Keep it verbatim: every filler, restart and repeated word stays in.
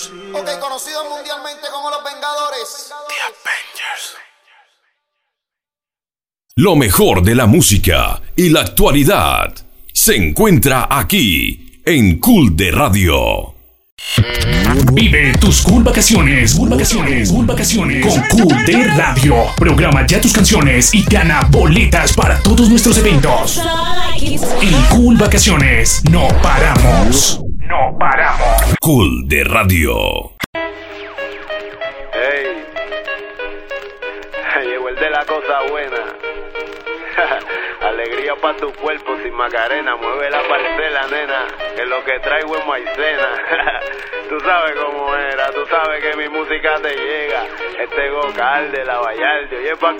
Ok, conocidos mundialmente como los Vengadores. The Avengers. Lo mejor de la música y la actualidad se encuentra aquí en Cool de Radio. Vive tus cool vacaciones, cool vacaciones, cool vacaciones con Cool de Radio. Programa ya tus canciones y gana boletas para todos nuestros eventos. En Cool Vacaciones no paramos, no paramos. Cool de Radio. Hey, llegó el de la cosa buena. Alegría pa' tu cuerpo sin Macarena. Mueve la parcela, nena, que lo que traigo es maicena. Tú sabes cómo era, tú sabes que mi música te llega. Este Gocal de la Vallarde, oye pa'